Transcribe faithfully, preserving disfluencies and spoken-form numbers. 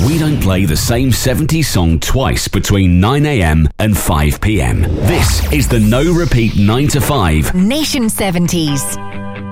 We don't play the same seventies song twice between nine a.m. and five p.m. This is the No Repeat nine to five Nation seventies.